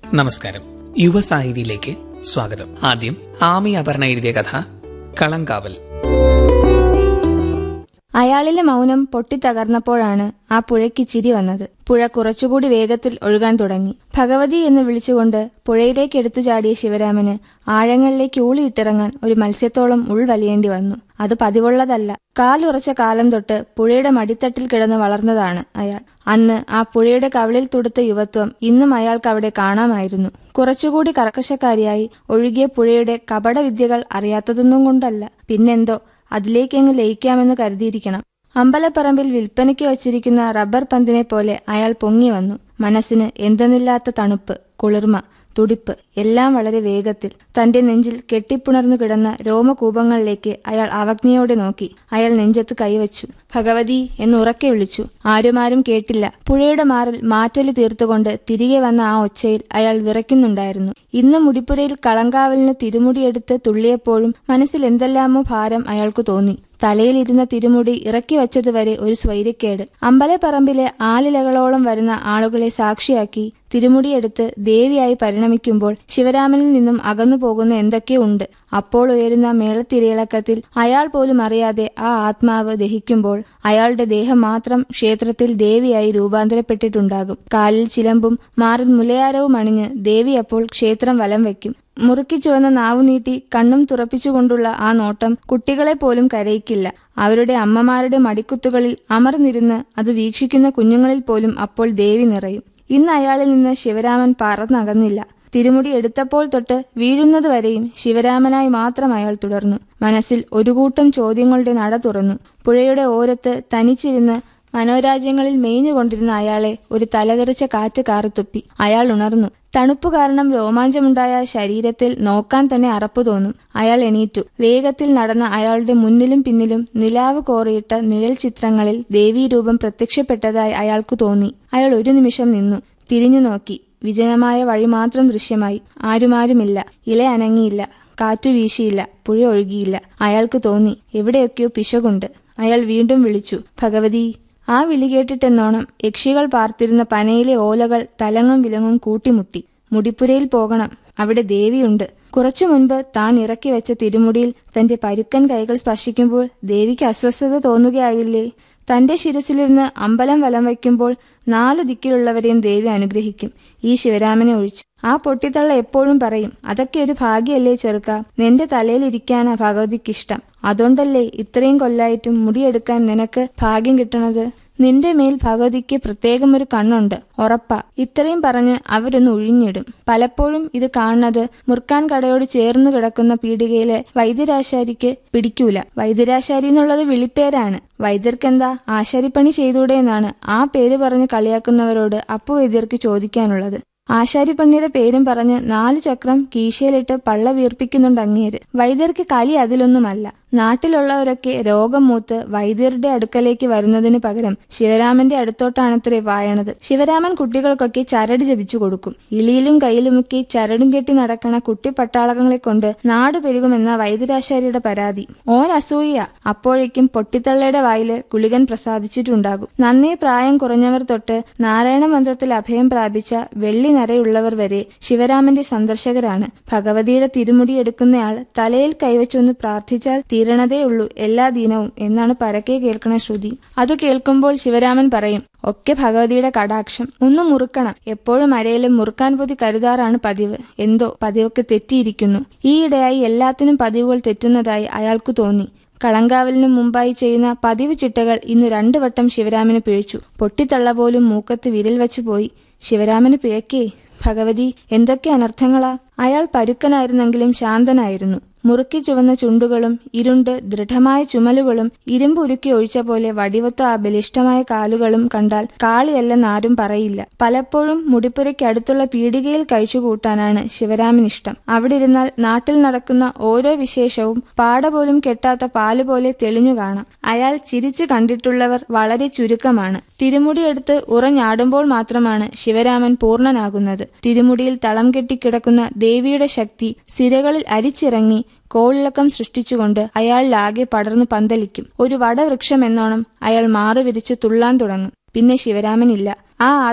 നമസ്കാരം. യുവസാഹിതിയിലേക്ക് സ്വാഗതം. ആദ്യം ആമി അപർണ എഴുതിയ കഥ കളങ്കാവൽ. അയാളിലെ മൗനം പൊട്ടിത്തകർന്നപ്പോഴാണ് ആ പുഴയ്ക്ക് ചിരി വന്നത്. പുഴ കുറച്ചുകൂടി വേഗത്തിൽ ഒഴുകാൻ തുടങ്ങി. ഭഗവതി എന്ന് വിളിച്ചുകൊണ്ട് പുഴയിലേക്ക് എടുത്തു ചാടിയ ശിവരാമന് ആഴങ്ങളിലേക്ക് ഊളിയിട്ടിറങ്ങാൻ ഒരു മത്സ്യത്തോളം ഉൾവലിയേണ്ടി വന്നു. അത് പതിവുള്ളതല്ല. കാലുറച്ച കാലം തൊട്ട് പുഴയുടെ മടിത്തട്ടിൽ കിടന്ന് വളർന്നതാണ് അയാൾ. അന്ന് ആ പുഴയുടെ കവിളിൽ തുടുത്ത യുവത്വം ഇന്നും അയാൾക്ക് അവിടെ കാണാമായിരുന്നു. കുറച്ചുകൂടി കർക്കശക്കാരിയായി ഒഴുകിയ പുഴയുടെ കപടവിദ്യകൾ അറിയാത്തതൊന്നും കൊണ്ടല്ല, പിന്നെന്തോ അതിലേക്കങ്ങ് ലയിക്കാമെന്ന് കരുതിയിരിക്കണം. അമ്പലപ്പറമ്പിൽ വിൽപ്പനയ്ക്ക് വച്ചിരിക്കുന്ന റബ്ബർ പന്തിനെ പോലെ അയാൾ പൊങ്ങി വന്നു. മനസ്സിന് എന്തെന്നില്ലാത്ത തണുപ്പ്, കുളിർമ, തുടിപ്പ് എല്ലാം വളരെ വേഗത്തിൽ. തന്റെ നെഞ്ചിൽ കെട്ടിപ്പുണർന്നു കിടന്ന രോമകൂപങ്ങളിലേക്ക് അയാൾ അവജ്ഞയോടെ നോക്കി. അയാൾ നെഞ്ചത്ത് കൈവച്ചു. ഭഗവതി എന്നുറക്കെ വിളിച്ചു. ആരുമാരും കേട്ടില്ല. പുഴയുടെ മാറിൽ മാറ്റൊലി തീർത്തുകൊണ്ട് തിരികെ വന്ന ആ ഒച്ചയിൽ അയാൾ വിറയ്ക്കുന്നുണ്ടായിരുന്നു. ഇന്ന് മുടിപ്പുരയിൽ കളങ്കാവലിന് തിരുമുടിയെടുത്ത് തുള്ളിയപ്പോഴും മനസ്സിൽ എന്തെല്ലാമോ ഭാരം അയാൾക്ക് തോന്നി. തലയിലിരുന്ന തിരുമുടി ഇറക്കി വച്ചതുവരെ ഒരു സ്വൈര്യക്കേട്. അമ്പലപ്പറമ്പിലെ ആലിലകളോളം വരുന്ന ആളുകളെ സാക്ഷിയാക്കി തിരുമുടിയെടുത്ത് ദേവിയായി പരിണമിക്കുമ്പോൾ ശിവരാമനിൽ നിന്നും അകന്നു പോകുന്ന എന്തൊക്കെയോ ഉണ്ട്. അപ്പോൾ ഉയരുന്ന മേളത്തിരയിളക്കത്തിൽ അയാൾ പോലും അറിയാതെ ആ ആത്മാവ് ദഹിക്കുമ്പോൾ അയാളുടെ ദേഹം മാത്രം ക്ഷേത്രത്തിൽ ദേവിയായി രൂപാന്തരപ്പെട്ടിട്ടുണ്ടാകും. കാലിൽ ചിലമ്പും മാറിൽ മുലയാരവും അണിഞ്ഞ് ദേവി അപ്പോൾ ക്ഷേത്രം വലം വയ്ക്കും. മുറുക്കി ചുവന്ന നാവു നീട്ടി കണ്ണും തുറപ്പിച്ചുകൊണ്ടുള്ള ആ നോട്ടം കുട്ടികളെ പോലും കരയിക്കില്ല. അവരുടെ അമ്മമാരുടെ മടിക്കുത്തുകളിൽ അമർന്നിരുന്ന് അത് വീക്ഷിക്കുന്ന കുഞ്ഞുങ്ങളിൽ പോലും അപ്പോൾ ദേവി നിറയും. ഇന്ന് അയാളിൽ നിന്ന് ശിവരാമൻ പറന്നകന്നില്ല. തിരുമുടി എടുത്തപ്പോൾ തൊട്ട് വീഴുന്നതുവരെയും ശിവരാമനായി മാത്രം അയാൾ തുടർന്നു. മനസ്സിൽ ഒരു കൂട്ടം ചോദ്യങ്ങളുടെ നട തുറന്നു. പുഴയുടെ ഓരത്ത് തനിച്ചിരുന്ന് മനോരാജ്യങ്ങളിൽ മേഞ്ഞുകൊണ്ടിരുന്ന അയാളെ ഒരു തലതെറിച്ച കാറ്റ് കാറിത്തുപ്പി. അയാൾ ഉണർന്നു. തണുപ്പു കാരണം രോമാഞ്ചമുണ്ടായ ശരീരത്തിൽ നോക്കാൻ തന്നെ അറപ്പു തോന്നും. അയാൾ എണീറ്റു. വേഗത്തിൽ നടന്ന അയാളുടെ മുന്നിലും പിന്നിലും നിലാവ് കോറിയിട്ട നിഴൽ ചിത്രങ്ങളിൽ ദേവീരൂപം പ്രത്യക്ഷപ്പെട്ടതായി അയാൾക്കു തോന്നി. അയാൾ ഒരു നിമിഷം നിന്നു. തിരിഞ്ഞു നോക്കി. വിജനമായ വഴി മാത്രം ദൃശ്യമായി. ആരുമാരുമില്ല. ഇല അനങ്ങിയില്ല. കാറ്റു വീശിയില്ല. പുഴ ഒഴുകിയില്ല. അയാൾക്ക് തോന്നി എവിടെയൊക്കെയോ പിശകുണ്ട്. അയാൾ വീണ്ടും വിളിച്ചു, ഭഗവതി. ആ വിളി കേട്ടിട്ടെന്നോണം യക്ഷികൾ പാർത്തിരുന്ന പനയിലെ ഓലകൾ തലങ്ങും വിലങ്ങും കൂട്ടിമുട്ടി. മുടിപ്പുരയിൽ പോകണം. അവിടെ ദേവിയുണ്ട്. കുറച്ചു മുൻപ് താൻ ഇറക്കി വെച്ച തിരുമുടിയിൽ തന്റെ പരുക്കൻ കൈകൾ സ്പർശിക്കുമ്പോൾ ദേവിക്ക് അസ്വസ്ഥത തോന്നുകയാവില്ലേ? തന്റെ ശിരസിലിരുന്ന് അമ്പലം വലം വയ്ക്കുമ്പോൾ 4 ദിക്കിലുള്ളവരെയും ദേവി അനുഗ്രഹിക്കും, ഈ ശിവരാമനെ ഒഴിച്ച്. ആ പൊട്ടിത്തള്ള എപ്പോഴും പറയും, അതൊക്കെ ഒരു ഭാഗ്യല്ലേ ചെറുക്ക, നിന്റെ തലയിലിരിക്കാനാ ഭഗവതിക്കിഷ്ടം. അതുകൊണ്ടല്ലേ ഇത്രയും കൊല്ലായിട്ടും മുടിയെടുക്കാൻ നിനക്ക് ഭാഗ്യം കിട്ടണത്. നിന്റെ മേൽ ഭഗവതിക്ക് പ്രത്യേകം ഒരു കണ്ണുണ്ട്, ഉറപ്പാ. ഇത്രയും പറഞ്ഞ് അവരൊന്ന് ഒഴിഞ്ഞിടും. പലപ്പോഴും ഇത് കാണുന്നത് മുറുക്കാൻ കടയോട് ചേർന്നു കിടക്കുന്ന പീടികയിലെ വൈദ്യരാശാരിക്ക് പിടിക്കൂല. വൈദ്യരാശാരി എന്നുള്ളത് വിളിപ്പേരാണ്. വൈദ്യർക്കെന്താ ആശാരിപ്പണി ചെയ്തൂടെ എന്നാണ് ആ പേര് പറഞ്ഞ് കളിയാക്കുന്നവരോട് അപ്പു വൈദ്യർക്ക് ചോദിക്കാനുള്ളത്. ആശാരിപ്പണിയുടെ പേരും പറഞ്ഞ് 4 ചക്രം കീശയിലിട്ട് പള്ള വീർപ്പിക്കുന്നുണ്ട് അങ്ങേര്. വൈദ്യർക്ക് കലി അതിലൊന്നുമല്ല. നാട്ടിലുള്ളവരൊക്കെ രോഗം മൂത്ത് വൈദ്യരുടെ അടുക്കലേക്ക് വരുന്നതിന് പകരം ശിവരാമന്റെ അടുത്തോട്ടാണത്രേ വായണത്. ശിവരാമൻ കുട്ടികൾക്കൊക്കെ ചരട് ജപിച്ചു കൊടുക്കും. ഇളിയിലും കയ്യിലുമൊക്കെ ചരടും കെട്ടി നടക്കണ കുട്ടിപ്പട്ടാളകങ്ങളെ കൊണ്ട് നാട് പെരുകുമെന്ന വൈദ്യരാശാരിയുടെ പരാതി. ഓൻ അസൂയ. അപ്പോഴേക്കും പൊട്ടിത്തള്ളയുടെ വായില് ഗുളികൻ പ്രസാദിച്ചിട്ടുണ്ടാകും. നന്നേ പ്രായം കുറഞ്ഞവർ തൊട്ട് നാരായണ മന്ത്രത്തിൽ അഭയം പ്രാപിച്ച വെള്ളി നരയുള്ളവർ വരെ ശിവരാമന്റെ സന്ദർശകരാണ്. ഭഗവതിയുടെ തിരുമുടി എടുക്കുന്നയാൾ തലയിൽ കൈവച്ചൊന്ന് പ്രാർത്ഥിച്ചാൽ തീരണതേ ഉള്ളൂ എല്ലാ ദിനവും എന്നാണ് പരക്കെ കേൾക്കണ ശ്രുതി. അത് കേൾക്കുമ്പോൾ ശിവരാമൻ പറയും, ഒക്കെ ഭഗവതിയുടെ കടാക്ഷം. ഒന്ന് മുറുക്കണം. എപ്പോഴും അരയിലും മുറുക്കാൻ പൊതി കരുതാറാണ് പതിവ്. എന്തോ പതിവൊക്കെ തെറ്റിയിരിക്കുന്നു. ഈയിടെയായി എല്ലാത്തിനും പതിവുകൾ തെറ്റുന്നതായി അയാൾക്കു തോന്നി. കളങ്കാവലിനു മുമ്പായി ചെയ്യുന്ന പതിവ് ചിട്ടകൾ ഇന്ന് 2 വട്ടം ശിവരാമന് പിഴച്ചു. പൊട്ടിത്തള്ള പോലും മൂക്കത്ത് വിരൽ വച്ചു പോയി. ശിവരാമന് പിഴക്കേ. ഭഗവതി, എന്തൊക്കെ അനർത്ഥങ്ങളാ. അയാൾ പരുക്കനായിരുന്നെങ്കിലും ശാന്തനായിരുന്നു. മുറുക്കി ചുവന്ന ചുണ്ടുകളും ഇരുണ്ട് ദൃഢമായ ചുമലുകളും ഇരുമ്പ് ഉരുക്കി ഒഴിച്ച പോലെ വടിവത്ത ആ ബലിഷ്ഠമായ കാലുകളും കണ്ടാൽ കാളിയല്ലെന്നാരും പറയില്ല. പലപ്പോഴും മുടിപ്പുരയ്ക്ക് അടുത്തുള്ള പീടികയിൽ കഴിച്ചുകൂട്ടാനാണ് ശിവരാമനിഷ്ടം. അവിടെ ഇരുന്നാൽ നാട്ടിൽ നടക്കുന്ന ഓരോ വിശേഷവും പാട പോലും കെട്ടാത്ത പാല് പോലെ തെളിഞ്ഞു കാണാം. അയാൾ ചിരിച്ചു കണ്ടിട്ടുള്ളവർ വളരെ ചുരുക്കമാണ്. തിരുമുടിയെടുത്ത് ഉറഞ്ഞാടുമ്പോൾ മാത്രമാണ് ശിവരാമൻ പൂർണ്ണനാകുന്നത്. തിരുമുടിയിൽ തളം കെട്ടിക്കിടക്കുന്ന ദേവിയുടെ ശക്തി സിരകളിൽ അരിച്ചിറങ്ങി കോളിളക്കം സൃഷ്ടിച്ചുകൊണ്ട് അയാളിലാകെ പടർന്നു പന്തലിക്കും. ഒരു വടവൃക്ഷം എന്നോണം അയാൾ മാറുവിരിച്ച് തുള്ളാൻ തുടങ്ങും. പിന്നെ ശിവരാമനില്ല. ആ